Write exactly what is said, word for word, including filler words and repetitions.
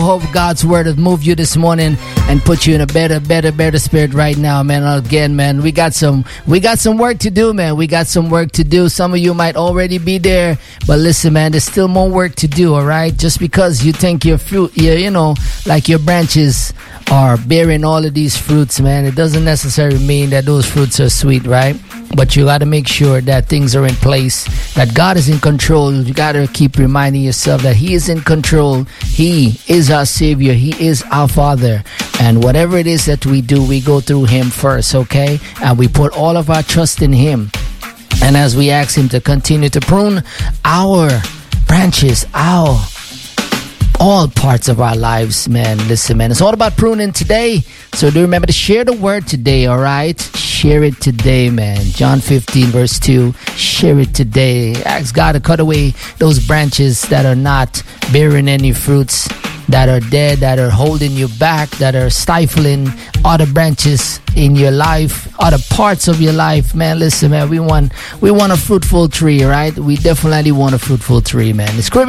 hope God's word has moved you this morning and put you in a better, better, better spirit right now, man. Again, man, we got some, we got some work to do, man. We got some work to do. Some of you might already be there, but listen, man, there's still more work to do. All right, just because you think your fruit, you you know, like your branches are bearing all of these fruits, man, it doesn't necessarily mean that those fruits are sweet, right? But you got to make sure that things are in place, that God is in control. You got to keep reminding yourself that He is in control. He is our Savior. He is our Father. And whatever it is that we do, we go through Him first, okay? And we put all of our trust in Him. And as we ask Him to continue to prune our branches, our all parts of our lives, man. Listen, man, it's all about pruning today. So do remember to share the word today, all right? Share it today, man. John fifteen, verse two. Share it today. Ask God to cut away those branches that are not bearing any fruits, that are dead, that are holding you back, that are stifling other branches in your life, other parts of your life, man. Listen, man, we want we want a fruitful tree, right? We definitely want a fruitful tree, man. The scripture